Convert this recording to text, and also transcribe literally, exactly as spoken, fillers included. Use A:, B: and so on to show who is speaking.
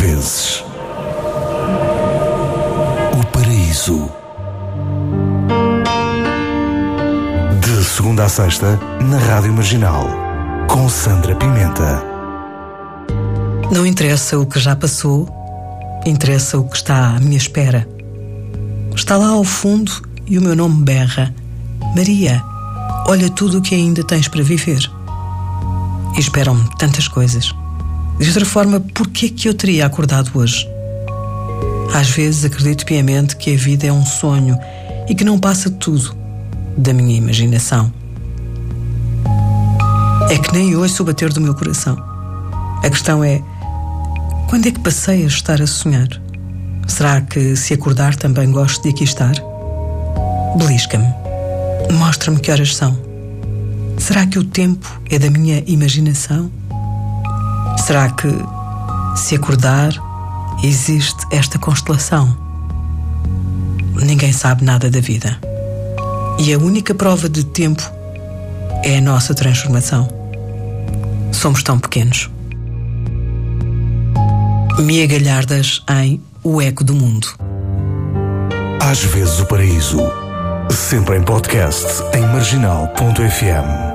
A: vezes. O paraíso. De segunda a sexta, na Rádio Marginal, com Sandra Pimenta.
B: Não interessa o que já passou, interessa o que está à minha espera. Está lá ao fundo e o meu nome berra: Maria, olha tudo o que ainda tens para viver. E esperam-me tantas coisas. De outra forma, por que é que eu teria acordado hoje? Às vezes acredito piamente que a vida é um sonho e que não passa tudo da minha imaginação. É que nem ouço o bater do meu coração. A questão é: quando é que passei a estar a sonhar? Será que se acordar também gosto de aqui estar? Belisca-me. Mostra-me que horas são. Será que o tempo é da minha imaginação? Será que, se acordar, existe esta constelação? Ninguém sabe nada da vida. E a única prova de tempo é a nossa transformação. Somos tão pequenos. Mia Galhardas em O Eco do Mundo.
A: Às vezes o paraíso. Sempre em podcast em marginal ponto f m.